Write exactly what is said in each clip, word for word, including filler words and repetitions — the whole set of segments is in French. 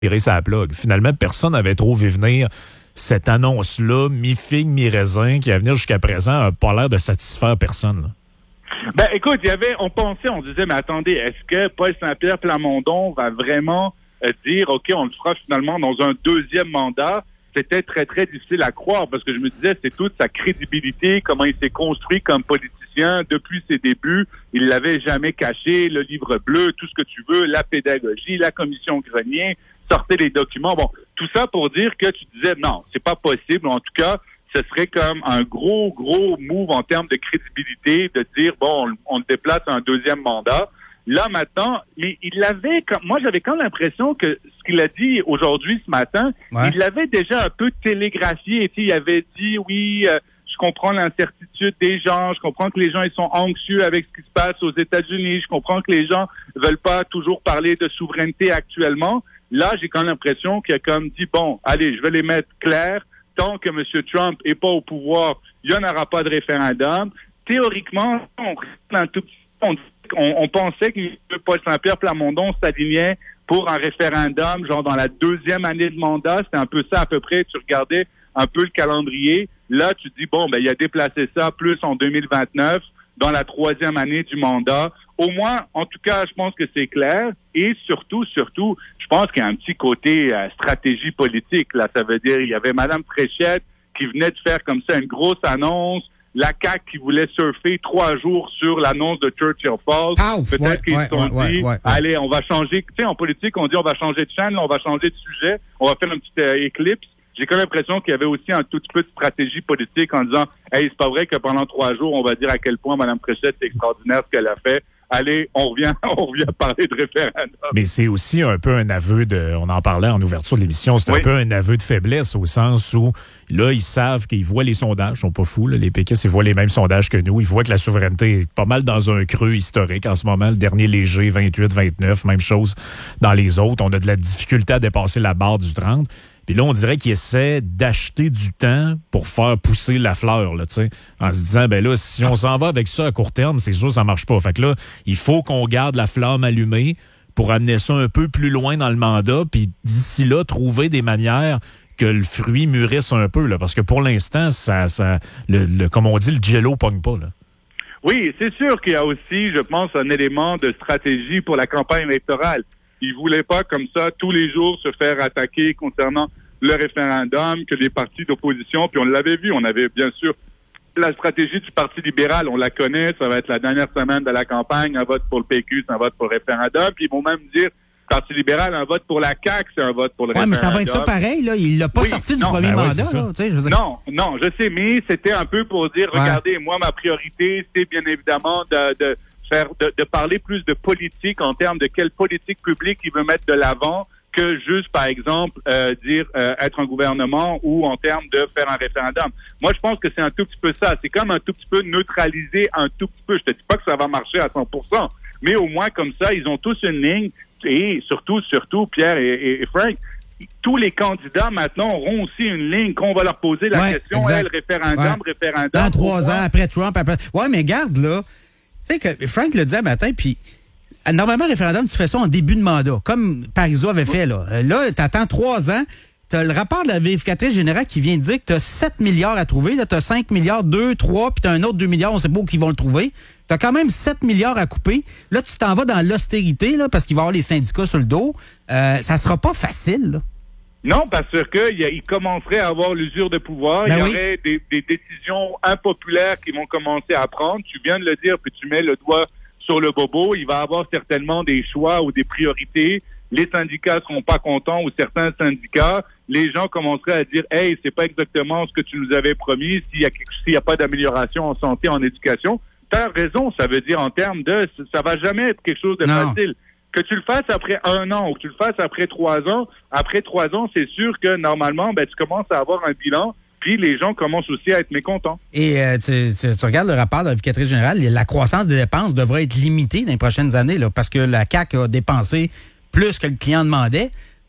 tirer sa plug. Finalement, personne n'avait trop vu venir cette annonce-là, mi-figue, mi-raisin, qui à venir jusqu'à présent n'a pas l'air de satisfaire personne. Là. Ben, écoute, il y avait, on pensait, on disait, mais attendez, est-ce que Paul Saint-Pierre Plamondon va vraiment euh, dire, OK, on le fera finalement dans un deuxième mandat? C'était très, très difficile à croire parce que je me disais, c'est toute sa crédibilité, comment il s'est construit comme politicien depuis ses débuts. Il l'avait jamais caché, le livre bleu, tout ce que tu veux, la pédagogie, la commission Grenier, sortez les documents. Bon, tout ça pour dire que tu disais, non, c'est pas possible. En tout cas, ce serait comme un gros, gros move en termes de crédibilité de dire, bon, on, on le déplace à un deuxième mandat. Là, maintenant, mais il l'avait, moi, j'avais quand même l'impression que ce qu'il a dit aujourd'hui, ce matin, ouais. il l'avait déjà un peu télégraphié. Et il avait dit, oui, euh, je comprends l'incertitude des gens, je comprends que les gens, ils sont anxieux avec ce qui se passe aux États-Unis, je comprends que les gens veulent pas toujours parler de souveraineté actuellement. Là, j'ai quand même l'impression qu'il a comme dit, bon, allez, je vais les mettre clairs. Tant que M. Trump est pas au pouvoir, il n'y en aura pas de référendum. Théoriquement, on, un tout petit, on, on, on pensait que Paul Saint-Pierre Plamondon s'alignait pour un référendum, genre dans la deuxième année de mandat. C'était un peu ça à peu près. Tu regardais un peu le calendrier. Là, tu te dis, bon, ben il a déplacé ça plus en deux mille vingt-neuf, dans la troisième année du mandat. Au moins, en tout cas, je pense que c'est clair. Et surtout, surtout, je pense qu'il y a un petit côté euh, stratégie politique. Là, ça veut dire, il y avait Mme Fréchette qui venait de faire comme ça une grosse annonce. La C A Q qui voulait surfer trois jours sur l'annonce de Churchill Falls. Ah, Peut-être ouais, qu'ils ouais, se sont ouais, dit, ouais, ouais, allez, on va changer. Tu sais, en politique, on dit on va changer de chaîne, là, on va changer de sujet, on va faire une petite euh, éclipse. J'ai quand même l'impression qu'il y avait aussi un tout petit peu de stratégie politique en disant, hey, c'est pas vrai que pendant trois jours, on va dire à quel point Mme Fréchette, c'est extraordinaire ce qu'elle a fait. Allez, on revient, on revient parler de référendum. Mais c'est aussi un peu un aveu de, on en parlait en ouverture de l'émission, c'est oui. un peu un aveu de faiblesse au sens où, là, ils savent qu'ils voient les sondages, ils sont pas fous, là, les péquistes, ils voient les mêmes sondages que nous, ils voient que la souveraineté est pas mal dans un creux historique en ce moment, le dernier léger, vingt-huit, vingt-neuf, même chose dans les autres, on a de la difficulté à dépasser la barre du trente. Puis là, on dirait qu'ils essaient d'acheter du temps pour faire pousser la fleur, là, tu sais, en se disant, ben là, si on s'en va avec ça à court terme, c'est sûr que ça marche pas. Fait que là, il faut qu'on garde la flamme allumée pour amener ça un peu plus loin dans le mandat, puis d'ici là, trouver des manières que le fruit mûrisse un peu, là, parce que pour l'instant, ça, ça, le, le, comme on dit, le jello pogne pas, là. Oui, c'est sûr qu'il y a aussi, je pense, un élément de stratégie pour la campagne électorale. Ils voulaient pas, comme ça, tous les jours se faire attaquer concernant le référendum, que les partis d'opposition, puis on l'avait vu, on avait bien sûr la stratégie du Parti libéral, on la connaît, ça va être la dernière semaine de la campagne, un vote pour le P Q, c'est un vote pour le référendum, puis ils vont même dire, Parti libéral, un vote pour la C A Q, c'est un vote pour le ouais, référendum. mais ça va être ça pareil, là. Il l'a pas oui, sorti du non, premier ben mandat, ouais, là. Tu sais, je veux dire... Non, non, je sais, mais c'était un peu pour dire, ouais. regardez, moi, ma priorité, c'est bien évidemment de, de faire, de, de parler plus de politique en termes de quelle politique publique il veut mettre de l'avant que juste, par exemple, euh, dire euh, être un gouvernement ou en termes de faire un référendum. Moi, je pense que c'est un tout petit peu ça. C'est comme un tout petit peu neutraliser un tout petit peu. Je te dis pas que ça va marcher à cent pour cent, mais au moins comme ça, ils ont tous une ligne. Et surtout, surtout, Pierre et, et, et Frank, tous les candidats maintenant auront aussi une ligne qu'on va leur poser la ouais, question, hey, le référendum, ouais. référendum. Dans trois ans, après Trump, après... Ouais, mais garde, là, tu sais que Frank le disait un matin, puis normalement, référendum, tu fais ça en début de mandat, comme Parizeau avait fait, là. Là, t'attends trois ans, t'as le rapport de la vérificatrice générale qui vient dire que t'as sept milliards à trouver, là, t'as cinq milliards, deux, trois, puis t'as un autre deux milliards, on sait pas où ils vont le trouver. T'as quand même sept milliards à couper. Là, tu t'en vas dans l'austérité, là, parce qu'il va y avoir les syndicats sur le dos. Euh, ça sera pas facile, là. Non, parce qu'il commencerait à avoir l'usure de pouvoir. Ben il y oui. aurait des, des décisions impopulaires qui vont commencer à prendre. Tu viens de le dire, puis tu mets le doigt sur le bobo. Il va y avoir certainement des choix ou des priorités. Les syndicats seront pas contents ou certains syndicats. Les gens commenceraient à dire, hey, c'est pas exactement ce que tu nous avais promis. S'il y a quelque, s'il y a pas d'amélioration en santé, en éducation, t'as raison. Ça veut dire en termes de, ça va jamais être quelque chose de non. facile. Que tu le fasses après un an ou que tu le fasses après trois ans, après trois ans, c'est sûr que normalement, ben, tu commences à avoir un bilan, puis les gens commencent aussi à être mécontents. Et euh, tu, tu, tu regardes le rapport de la vérificatrice générale, la croissance des dépenses devrait être limitée dans les prochaines années, là, parce que la C A Q a dépensé plus que le client demandait.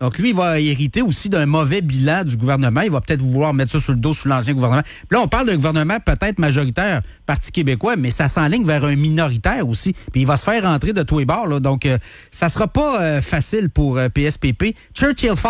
Donc, lui, il va hériter aussi d'un mauvais bilan du gouvernement. Il va peut-être vouloir mettre ça sur le dos sous l'ancien gouvernement. Puis là, on parle d'un gouvernement peut-être majoritaire, Parti québécois, mais ça s'enligne vers un minoritaire aussi. Puis il va se faire rentrer de tous les bords. Là. Donc, euh, ça sera pas euh, facile pour euh, P S P P. Churchill